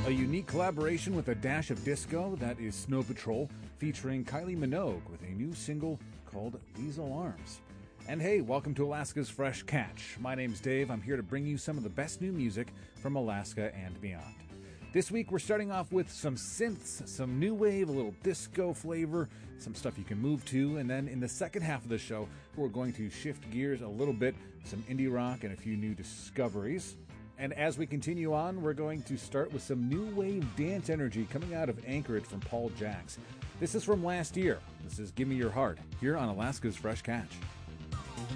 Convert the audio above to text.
A unique collaboration with a dash of disco, that is Snow Patrol, featuring Kylie Minogue with a new single called These Alarms. And hey, welcome to Alaska's Fresh Catch. My name's Dave. I'm here to bring you some of the best new music from Alaska and beyond. This week we're starting off with some synths, some new wave, a little disco flavor, some stuff you can move to, and then in the second half of the show we're going to shift gears a little bit, some indie rock and a few new discoveries. And as we continue on, we're going to start with some new wave dance energy coming out of Anchorage from Paul Jacks. This is from last year. This is Give Me Your Heart, here on Alaska's Fresh Catch.